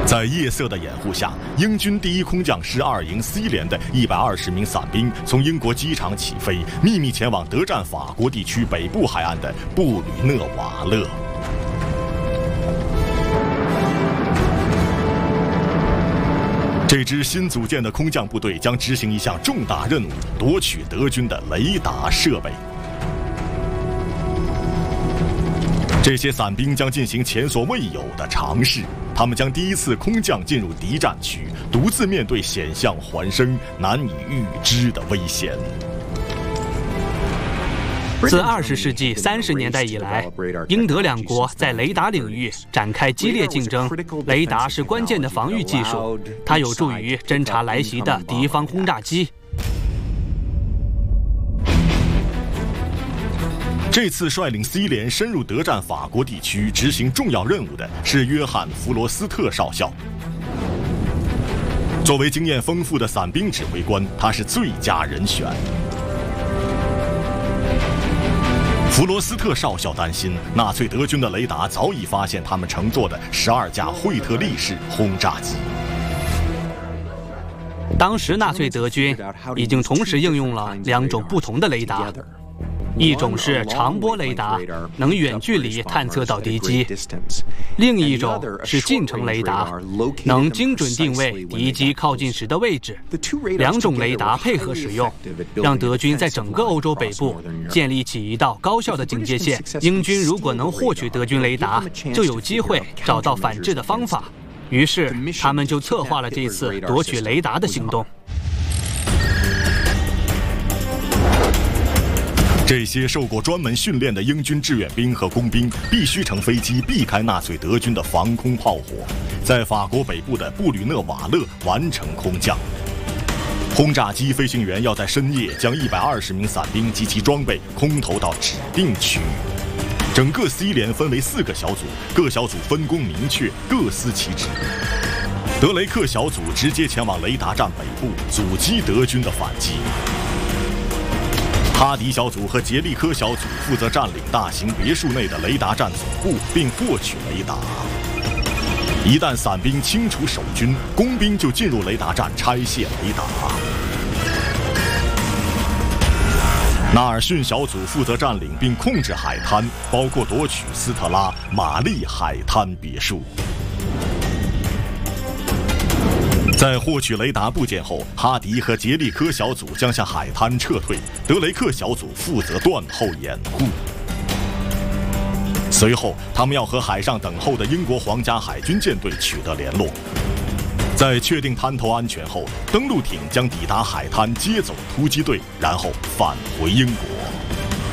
在夜色的掩护下，英军第一空降师2营 C 连的120名伞兵从英国机场起飞，秘密前往德占法国地区北部海岸的布吕讷瓦勒。这支新组建的空降部队将执行一项重大任务：夺取德军的雷达设备。这些伞兵将进行前所未有的尝试，他们将第一次空降进入敌占区，独自面对险象环生、难以预知的危险。 自20世纪30年代以来，英德两国在雷达领域展开激烈竞争。雷达是关键的防御技术，它有助于侦察来袭的敌方轰炸机。 这次率领 C 连深入德占法国地区执行重要任务的是约翰·弗罗斯特少校。作为经验丰富的伞兵指挥官，他是最佳人选。弗罗斯特少校担心，纳粹德军的雷达早已发现他们乘坐的12架惠特利式轰炸机。 当时纳粹德军已经同时应用了2种不同的雷达。一种是长波雷达，能远距离探测到敌机；另一种是近程雷达，能精准定位敌机靠近时的位置。2种雷达配合使用，让德军在整个欧洲北部建立起一道高效的警戒线。英军如果能获取德军雷达，就有机会找到反制的方法。于是，他们就策划了这次夺取雷达的行动。 这些受过专门训练的英军志愿兵和工兵必须乘飞机避开纳粹德军的防空炮火，在法国北部的布吕讷瓦勒完成空降。轰炸机飞行员要在深夜将120名伞兵及其装备空投到指定区域。整个 C 连分为4个小组，各小组分工明确，各司其职。德雷克小组直接前往雷达站北部，阻击德军的反击。哈迪小组和杰利科小组负责占领大型别墅内的雷达站总部，并获取雷达。一旦伞兵清除守军，工兵就进入雷达站拆卸雷达。纳尔逊小组负责占领并控制海滩，包括夺取斯特拉玛丽海滩别墅。在获取雷达部件后，哈迪和杰利科小组将向海滩撤退，德雷克小组负责断后掩护。随后，他们要和海上等候的英国皇家海军舰队取得联络。在确定滩头安全后，登陆艇将抵达海滩接走突击队，然后返回英国。